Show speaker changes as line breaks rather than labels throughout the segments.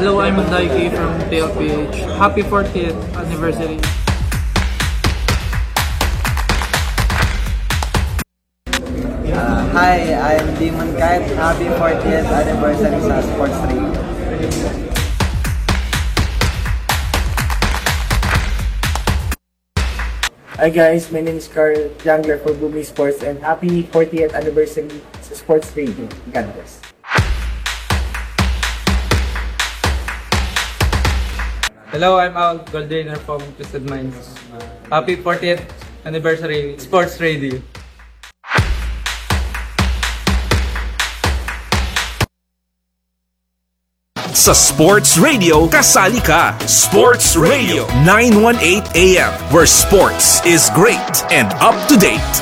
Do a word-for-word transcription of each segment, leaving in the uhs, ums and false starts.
Hello, I'm Daiki from T L P H. Happy fortieth anniversary.
Uh, hi, I'm Demon Kite. Happy fortieth anniversary sa Sports Radio.
Hi guys, my name is Carl Jangler for Bumi Sports and happy fortieth anniversary sa Sports Radio. God bless.
Hello, I'm Al Goldrainer from Twisted Minds. Happy fortieth anniversary, Sports Radio.
Sa Sports Radio, kasali ka. Sports Radio nine eighteen A M, where sports is great and up to date.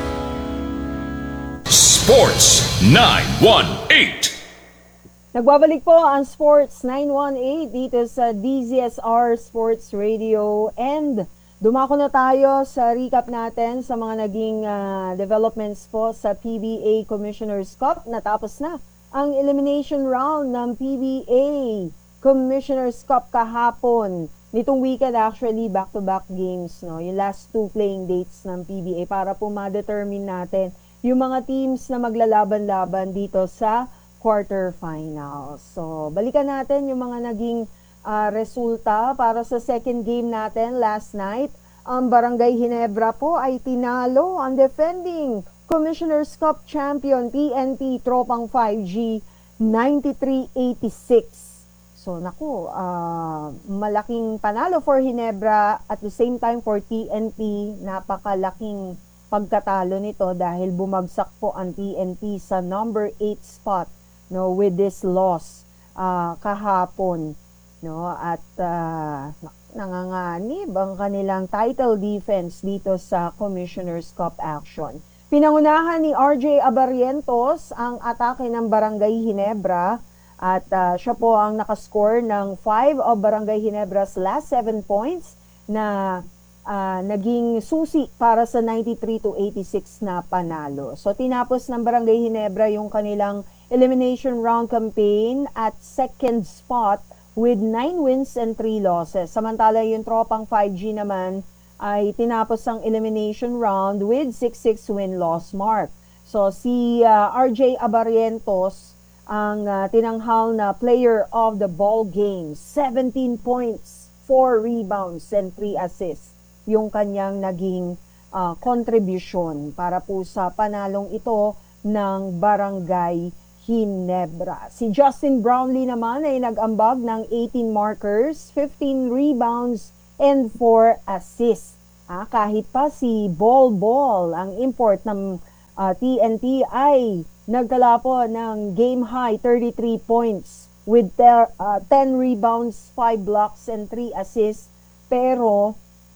Sports nine eighteen.
Nagbabalik po ang Sports nine eighteen dito sa D Z S R Sports Radio, and dumako na tayo sa recap natin sa mga naging uh, developments po sa P B A Commissioner's Cup. Natapos na ang elimination round ng P B A Commissioner's Cup kahapon. Nitong weekend actually, back-to-back games, no? Yung last two playing dates ng P B A para po ma-determine natin yung mga teams na maglalaban-laban dito sa quarterfinals. So, balikan natin yung mga naging uh, resulta para sa second game natin last night. Ang Barangay Ginebra po ay tinalo ang defending Commissioner's Cup champion T N T Tropang five G ninety-three eighty-six. So, naku, uh, malaking panalo for Ginebra, at the same time for T N T, napakalaking pagkatalo nito dahil bumagsak po ang T N T sa number eight spot, no, with this loss uh, kahapon, no, at uh, nanganganib ang kanilang title defense dito sa Commissioner's Cup action. Pinangunahan ni R J Abarientos ang atake ng Barangay Ginebra, at uh, siya po ang nakascore ng five of Barangay Ginebra's last seven points na uh, naging susi para sa ninety-three to eighty-six na panalo. So tinapos ng Barangay Ginebra yung kanilang elimination round campaign at second spot with nine wins and three losses. Samantala yung Tropang five G naman ay tinapos ang elimination round with six six win-loss mark. So si uh, R J Abarientos ang uh, tinanghal na player of the ball game. seventeen points, four rebounds, and three assists yung kanyang naging uh, contribution para po sa panalong ito ng Barangay Ginebra. Si Justin Brownlee naman ay nag-ambag ng eighteen markers, fifteen rebounds, and four assists. Ah, kahit pa si Ball Ball, ang import ng uh, T N T, ay nagtala po ng game high thirty-three points with ter- uh, ten rebounds, five blocks, and three assists. Pero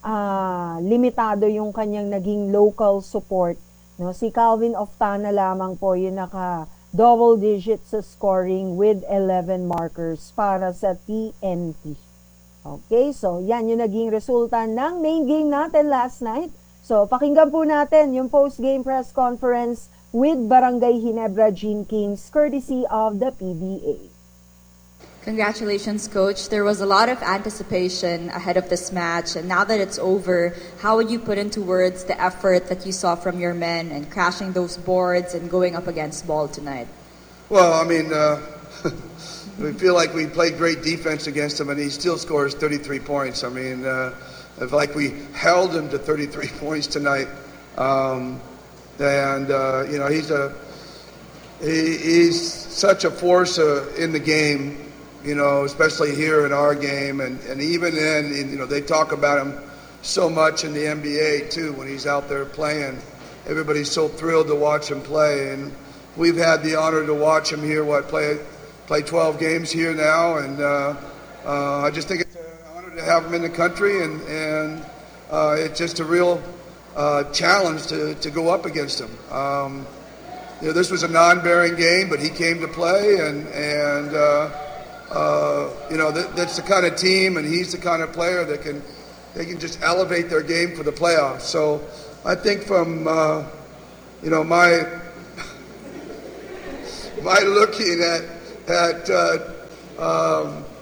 uh, limitado yung kanyang naging local support. No? Si Calvin Oftana lamang po yung naka double digits sa scoring with eleven markers para sa T N T. Okay, so yan yung naging resulta ng main game natin last night. So pakinggan po natin yung post-game press conference with Barangay Ginebra Gene Kings, courtesy of the P B A.
Congratulations, Coach. There was a lot of anticipation ahead of this match, and now that it's over, how would you put into words the effort that you saw from your men and crashing those boards and going up against Ball tonight?
Well, I mean, uh, we feel like we played great defense against him, and he still scores thirty-three points. I mean, uh, it's like we held him to thirty-three points tonight. Um, and, uh, you know, he's a he, he's such a force uh, in the game, you know, especially here in our game. And, and even in, in, you know, they talk about him so much in the N B A, too, when he's out there playing. Everybody's so thrilled to watch him play. And we've had the honor to watch him here, what, play play twelve games here now. And uh, uh, I just think it's an honor to have him in the country. And, and uh, it's just a real uh, challenge to, to go up against him. Um, you know, this was a non-bearing game, but he came to play. And, and uh, uh, you know, that, that's the kind of team, and he's the kind of player that can, they can just elevate their game for the playoffs. So I think from, uh, you know, my my looking at at uh, um,